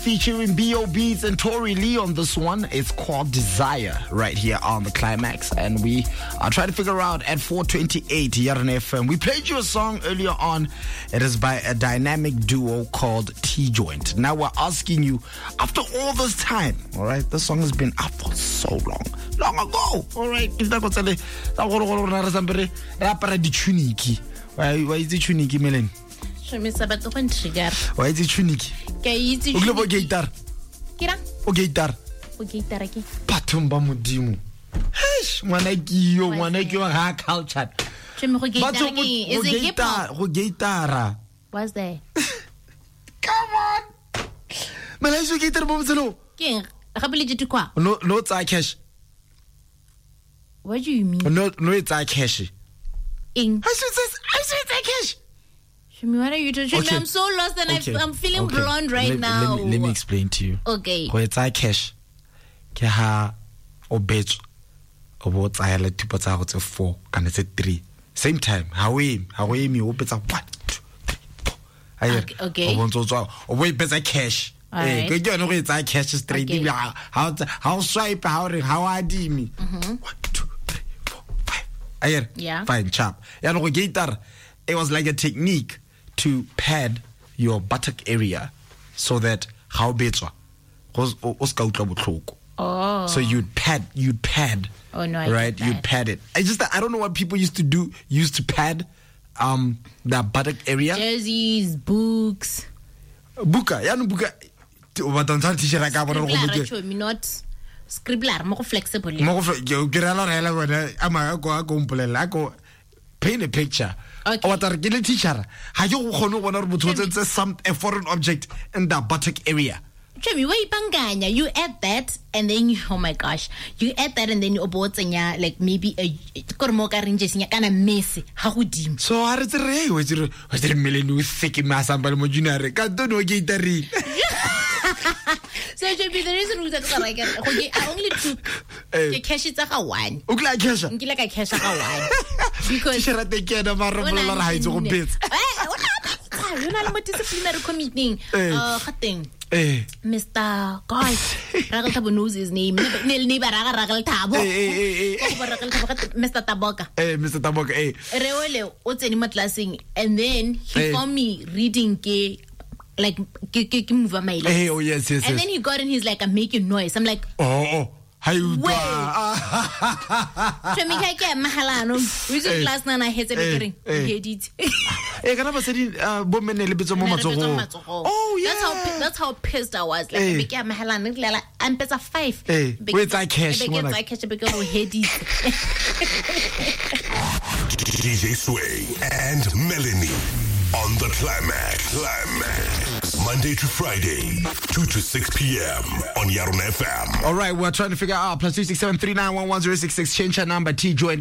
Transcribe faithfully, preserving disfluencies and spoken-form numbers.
featuring B O Beats and Tory Lee on this one. It's called Desire right here on the Climax. And we are trying to figure out at four twenty-eight here on F M. We played you a song earlier on. It is by a dynamic duo called T-Joint. Now we're asking you, after all this time, all right, this song has been up for so long. Long ago, all right. If that was a why is it tuniki, Melanie? Why is it tuniki? O guitar. O guitar. O guitar ke. Patumba modimo. Eish, ngwana ke yo, ngwana ke wa ha culture. Tsheme go guitar ke is it hip hop? Go guitar. What's that? Come on. Melanie so guitar bo mtselo. Ke ga bele dithu kwa. No no tsa cash. What do you mean? No no it's a cash. In. I should say I should say cash. What are you talking? Okay. I'm so lost and okay. I'm feeling okay. blonde right let, now. Let me, let me explain to you. Okay. Go etsa cash. Ke ha obetso. Obo tsaya le tipo tsa go tse four kana tse three. Same time. Ha we ha we mi obetsa one two three four. Aye. Okay. Obo ntso tswa. Obo ipetsa cash. Eh, ke yone go etsa cash straight. How how swipe how how adimi. Mhm. one two three four five. Aye. Yeah. Fine chap. Ya no go guitar. It was like a technique to pad your buttock area so that how betswa oh so you'd pad you'd pad oh no I right you'd pad it. I just I don't know what people used to do used to pad um that buttock area. Jerseys, books, buka ya no buka o ba tantsa t-shirt ka bona go buka not scribbler mo go flexible mo go ke re la rela bona ama go go mpolela go paint a picture. Okay. What are the teacher? How you gonna wanna put some a foreign object in the buttock area? Chemi, why panganya? You add that and then you, oh my gosh, you add that and then you about like maybe a kormoka ranges in kind of messy. How would you? So how is it? Was it was it Melanie thick mass and Balmojunare? Can't do guitar. So Chemi, the reason we talk like I only took the cash is a one. Okay, cash. You like a cash a one. Because you're at the kid of our hides on bits. You're not a disciplinary committee. Uh, thing. Eh, Mister Gosh, Ragal Tabo knows his name. Nil Niba Ragal Tabo. Eh, eh, Mister Taboka. Eh, Mister Taboka. Eh, Rewele, what's any matlasing? And then he found me reading gay. Like, ke move my legs. Hey, oh yes, yes, and yes. then he got in, he's like, I'm making noise. I'm like, oh, oh. How you doing? Mahalano. We just last night I had it. Edit. Eh, can I say uh woman a little bit more oh yeah. That's how that's how pissed I was. Like we get Mahalano like I'm better five. Eh, wait I cash. Wait I cash because we head it. D J Sway and Melanie on the Climax. Climax. Monday to Friday, two to six p.m. on Yarun F M. All right, we're trying to figure out plus two six seven three nine one one zero six six. Change your number. T-Joint.